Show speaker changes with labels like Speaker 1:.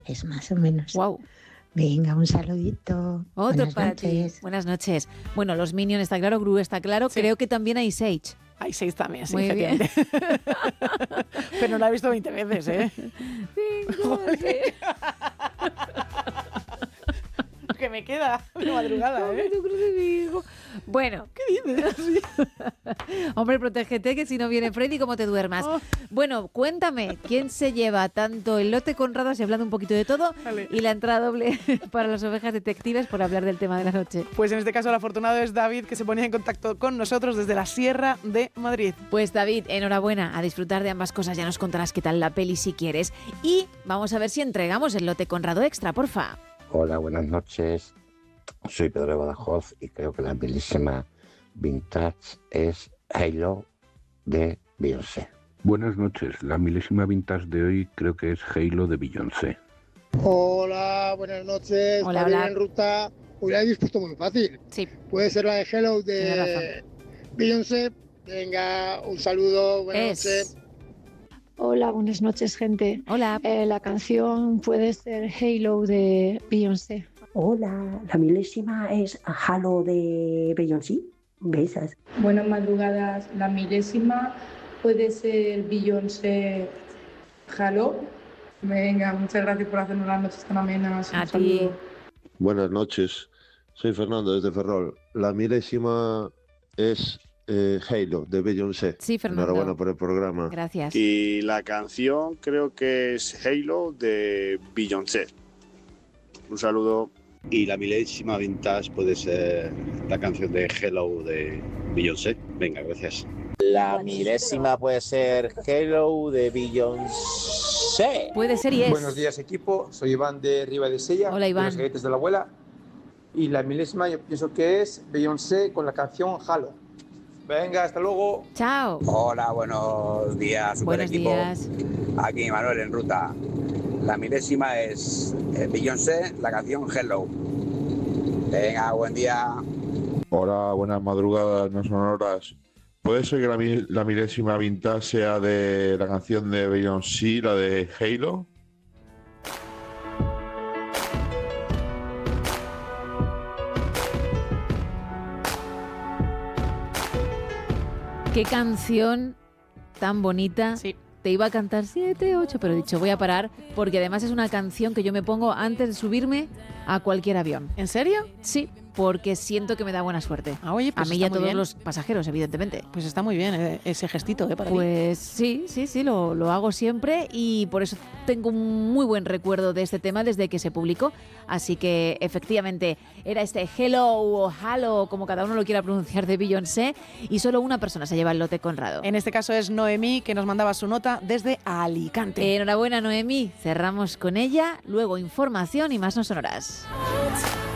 Speaker 1: es más o menos.
Speaker 2: Wow.
Speaker 1: Venga, un saludito.
Speaker 2: Otro
Speaker 1: Buenas
Speaker 2: para
Speaker 1: noches.
Speaker 2: ti. Buenas noches. Bueno, los Minions está claro, Gru está claro.
Speaker 3: Sí.
Speaker 2: Creo que también hay Sage.
Speaker 3: Hay 6 también, sí,
Speaker 2: Muy bien.
Speaker 3: efectivamente. Pero no la he visto 20 veces, ¿eh?
Speaker 2: Joder.
Speaker 3: Lo que me queda de madrugada, ¿eh?
Speaker 2: Bueno,
Speaker 3: ¿Qué dices?
Speaker 2: hombre, protégete que si no viene Freddy, ¿cómo te duermas?
Speaker 3: Oh.
Speaker 2: Bueno, cuéntame, ¿quién se lleva tanto el lote Conrado, así hablando un poquito de todo,
Speaker 3: Vale.
Speaker 2: y la entrada doble para las ovejas detectives por hablar del tema de la noche?
Speaker 3: Pues en este caso el afortunado es David, que se ponía en contacto con nosotros desde la Sierra de Madrid.
Speaker 2: Pues David, enhorabuena, a disfrutar de ambas cosas, ya nos contarás qué tal la peli si quieres. Y vamos a ver si entregamos el lote Conrado Extra, porfa.
Speaker 4: Hola, buenas noches. Soy Pedro de Badajoz y creo que la milésima vintage es Halo de Beyoncé.
Speaker 5: Buenas noches. La milésima vintage de hoy creo que es Halo de Beyoncé.
Speaker 6: Hola, buenas noches.
Speaker 2: Hola,
Speaker 6: Javier
Speaker 2: hola.
Speaker 6: en ruta. Hoy la he dispuesto muy fácil.
Speaker 2: Sí.
Speaker 6: Puede ser la de Hello
Speaker 2: Tienes
Speaker 6: de Beyoncé. Venga, un saludo, buenas noches.
Speaker 7: Hola, buenas noches, gente.
Speaker 2: Hola.
Speaker 7: La canción puede ser Halo de Beyoncé.
Speaker 8: Hola, la milésima es Halo de Beyoncé. Besas.
Speaker 9: Buenas madrugadas. La milésima puede ser Beyoncé Halo. Venga, muchas gracias por hacernos las noches tan amenas.
Speaker 2: A
Speaker 9: Un
Speaker 2: ti.
Speaker 9: saludo.
Speaker 10: Buenas noches, soy Fernando desde Ferrol. La milésima es Halo de Beyoncé.
Speaker 2: Sí, Fernando.
Speaker 10: Enhorabuena por el programa.
Speaker 2: Gracias.
Speaker 11: Y la canción creo que es Halo de Beyoncé. Un saludo.
Speaker 12: Y la milésima vintage puede ser la canción de Hello de Beyoncé. Venga, gracias.
Speaker 13: La milésima puede ser Hello de Beyoncé.
Speaker 2: Puede ser y es.
Speaker 14: Buenos días, equipo. Soy Iván de Riva de Sella.
Speaker 2: Hola, Iván.
Speaker 14: De los Galletes de la Abuela. Y la milésima yo pienso que es Beyoncé con la canción Halo. Venga, hasta luego.
Speaker 2: Chao.
Speaker 15: Hola, buenos días, super
Speaker 2: Buenos
Speaker 15: equipo.
Speaker 2: días.
Speaker 15: Aquí Manuel en ruta. La milésima es Beyoncé, la canción Hello. Venga, buen día.
Speaker 16: Hola, buenas madrugadas, no son horas. ¿Puede ser que la milésima vintage sea de la canción de Beyoncé, la de Halo?
Speaker 2: Qué canción tan bonita.
Speaker 3: Sí.
Speaker 2: Te iba a cantar 7, 8, pero he dicho voy a parar porque además es una canción que yo me pongo antes de subirme a cualquier avión.
Speaker 3: ¿En serio?
Speaker 2: Sí, porque siento que me da buena suerte.
Speaker 3: Ah, oye, pues
Speaker 2: a mí y a
Speaker 3: está muy
Speaker 2: todos
Speaker 3: bien.
Speaker 2: los pasajeros, evidentemente.
Speaker 3: Pues está muy bien ese gestito, para ti.
Speaker 2: Pues sí, lo hago siempre y por eso tengo un muy buen recuerdo de este tema desde que se publicó. Así que efectivamente era este Hello o Halo, como cada uno lo quiera pronunciar, de Beyoncé, y solo una persona se lleva el lote Conrado.
Speaker 3: En este caso es Noemí, que nos mandaba su nota desde Alicante.
Speaker 2: Enhorabuena, Noemí. Cerramos con ella, luego información y más no sonoras.